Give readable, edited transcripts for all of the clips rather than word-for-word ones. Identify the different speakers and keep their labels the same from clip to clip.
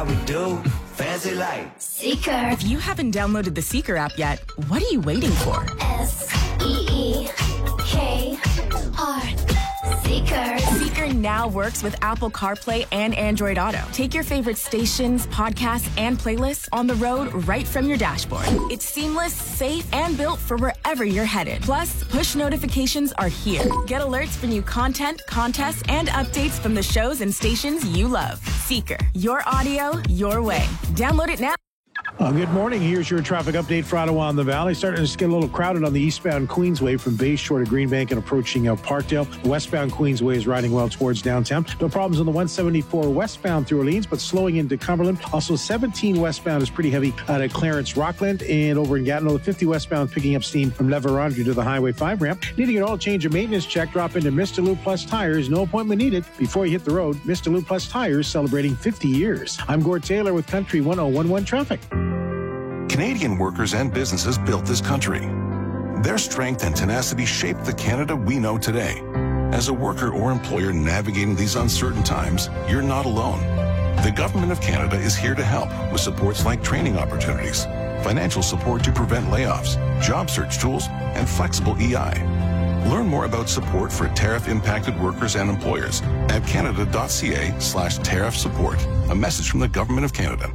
Speaker 1: how we do. Fancy like
Speaker 2: Seeker.
Speaker 3: If you haven't downloaded the Seeker app yet, what are you waiting for?
Speaker 2: S-E-E-K-R. Seeker.
Speaker 3: Seeker now works with Apple CarPlay and Android Auto. Take your favorite stations, podcasts, and playlists on the road right from your dashboard. It's seamless, safe, and built for wherever you're headed. Plus, push notifications are here. Get alerts for new content, contests, and updates from the shows and stations you love. Seeker. Your audio, your way. Download it now.
Speaker 4: Good morning. Here's your traffic update for Ottawa and the Valley. Starting to get a little crowded on the eastbound Queensway from Bayshore to Greenbank and approaching Parkdale. The westbound Queensway is riding well towards downtown. No problems on the 174 westbound through Orleans, but slowing into Cumberland. Also, 17 westbound is pretty heavy out at Clarence Rockland and over in Gatineau. The 50 westbound picking up steam from Leverandre to the Highway 5 ramp. Needing an oil change or maintenance check, drop into Mr. Lou Plus Tires. No appointment needed. Before you hit the road, Mr. Lou Plus Tires celebrating 50 years. I'm Gord Taylor with Country 1011 Traffic.
Speaker 5: Canadian workers and businesses built this country. Their strength and tenacity shaped the Canada we know today. As a worker or employer navigating these uncertain times, you're not alone. The Government of Canada is here to help with supports like training opportunities, financial support to prevent layoffs, job search tools, and flexible EI. Learn more about support for tariff-impacted workers and employers at canada.ca/tariff support. A message from the Government of Canada.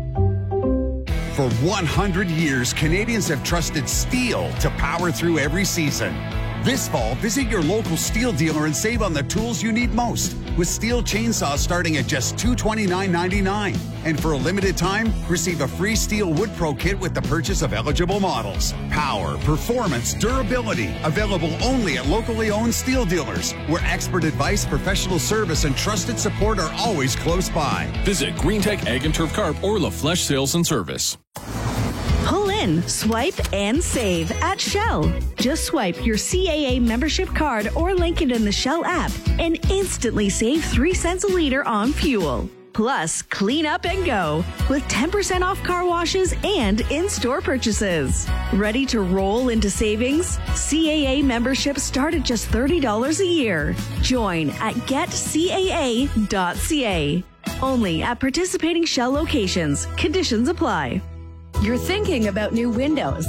Speaker 6: For 100 years, Canadians have trusted steel to power through every season. This fall, visit your local steel dealer and save on the tools you need most, with steel chainsaws starting at just $229.99. And for a limited time, receive a free Steel Wood Pro kit with the purchase of eligible models. Power, performance, durability, available only at locally owned steel dealers, where expert advice, professional service, and trusted support are always close by.
Speaker 7: Visit GreenTech Ag and Turf Carp or La Flèche Sales and Service.
Speaker 8: Pull in, swipe, and save at Shell. Just swipe your CAA membership card or link it in the Shell app and instantly save 3 cents a liter on fuel. Plus, clean up and go with 10% off car washes and in-store purchases. Ready to roll into savings? CAA memberships start at just $30 a year. Join at getcaa.ca. Only at participating Shell locations. Conditions apply.
Speaker 9: You're thinking about new windows,